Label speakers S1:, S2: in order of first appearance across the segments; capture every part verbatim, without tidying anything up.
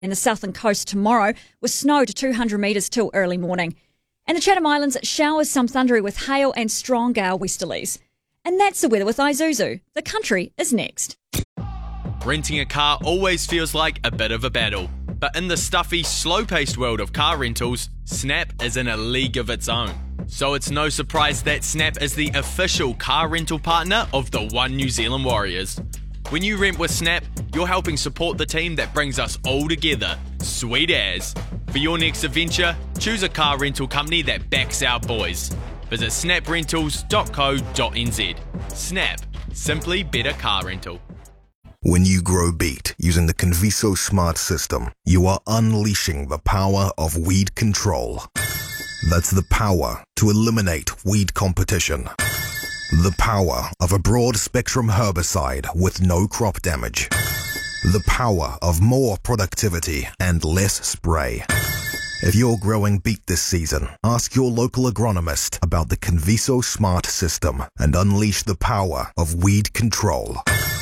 S1: in the southern coast tomorrow, with snow to two hundred metres till early morning. And the Chatham Islands, showers, some thundery with hail and strong gale westerlies. And that's the weather with Isuzu. The country is next.
S2: Renting a car always feels like a bit of a battle. But in the stuffy, slow-paced world of car rentals, Snap is in a league of its own. So it's no surprise that Snap is the official car rental partner of the One New Zealand Warriors. When you rent with Snap, you're helping support the team that brings us all together. Sweet as. For your next adventure, choose a car rental company that backs our boys. Visit snap rentals dot co dot n z. Snap. Simply better car rental.
S3: When you grow beet using the Conviso Smart System, you are unleashing the power of weed control. That's the power to eliminate weed competition. The power of a broad-spectrum herbicide with no crop damage. The power of more productivity and less spray. If you're growing beet this season, ask your local agronomist about the Conviso Smart System and unleash the power of weed control.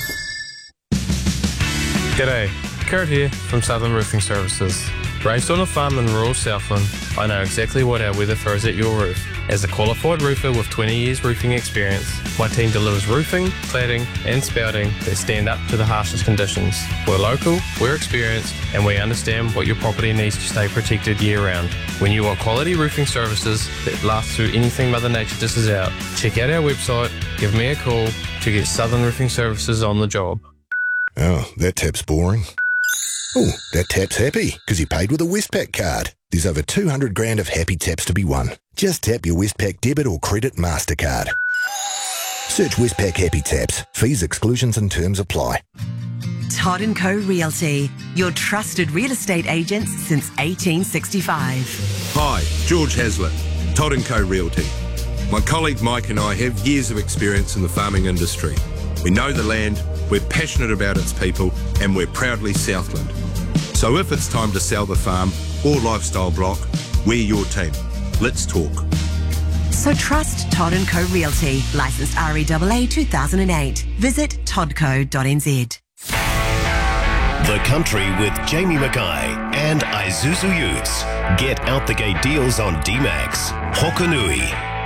S4: G'day, Kurt here from Southern Roofing Services. Raised on a farm in rural Southland, I know exactly what our weather throws at your roof. As a qualified roofer with twenty years roofing experience, my team delivers roofing, cladding and spouting that stand up to the harshest conditions. We're local, we're experienced, and we understand what your property needs to stay protected year round. When you want quality roofing services that last through anything Mother Nature dishes out, check out our website, give me a call to get Southern Roofing Services on the job.
S5: Oh, that tap's boring. Oh, that tap's happy because he paid with a Westpac card. There's over two hundred grand of happy taps to be won. Just tap your Westpac debit or credit MasterCard. Search Westpac Happy Taps. Fees, exclusions and terms apply.
S6: Todd and Co Realty, your trusted real estate agents since eighteen sixty-five.
S7: Hi, George Hazlitt, Todd and Co Realty. My colleague Mike and I have years of experience in the farming industry. We know the land, we're passionate about its people, and we're proudly Southland. So if it's time to sell the farm or lifestyle block, we're your team. Let's talk.
S6: So trust Todd and Co Realty, licensed R E A A two thousand eight. Visit todd co dot n z.
S8: The Country with Jamie Mackay and Isuzu Utes. Get out the gate deals on D-Max, Hokanui,